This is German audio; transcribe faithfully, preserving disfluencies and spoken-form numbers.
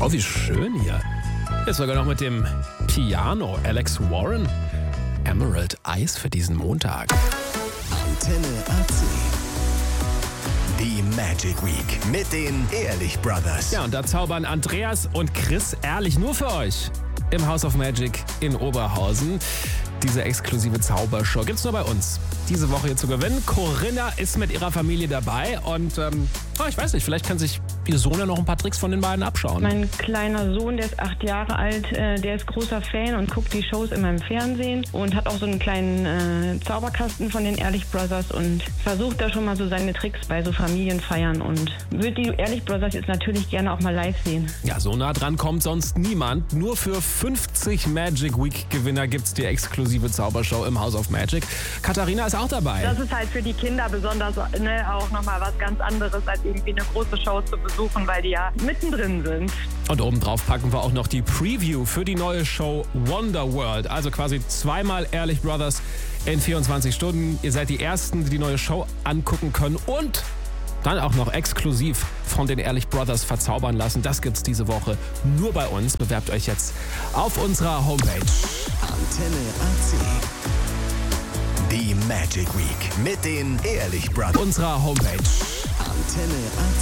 Oh, wie schön hier. Jetzt sogar noch mit dem Piano. Alex Warren. Emerald Eyes für diesen Montag. Antenne A C. Die Magic Week mit den Ehrlich Brothers. Ja, und da zaubern Andreas und Chris ehrlich nur für euch im House of Magic in Oberhausen. Diese exklusive Zaubershow gibt's nur bei uns. Diese Woche hier zu gewinnen. Corinna ist mit ihrer Familie dabei und ähm, oh, ich weiß nicht, vielleicht kann sich ihr Sohn ja noch ein paar Tricks von den beiden abschauen. Mein kleiner Sohn, der ist acht Jahre alt, äh, der ist großer Fan und guckt die Shows immer im Fernsehen und hat auch so einen kleinen äh, Zauberkasten von den Ehrlich Brothers und versucht da schon mal so seine Tricks bei so Familienfeiern und wird die Ehrlich Brothers jetzt natürlich gerne auch mal live sehen. Ja, so nah dran kommt sonst niemand. Nur für fünfzig Magic Week Gewinner gibt's die exklusive Zaubershow im House of Magic. Katharina ist auch dabei. Das ist halt für die Kinder besonders, ne, auch nochmal was ganz anderes, als irgendwie eine große Show zu besuchen, weil die ja mittendrin sind. Und obendrauf packen wir auch noch die Preview für die neue Show Wonder World. Also quasi zweimal Ehrlich Brothers in vierundzwanzig Stunden. Ihr seid die Ersten, die die neue Show angucken können und dann auch noch exklusiv von den Ehrlich Brothers verzaubern lassen. Das gibt's diese Woche nur bei uns. Bewerbt euch jetzt auf unserer Homepage. Antenne A C. Die Magic Week mit den Ehrlich Brothers. Unserer Homepage. Antenne A C.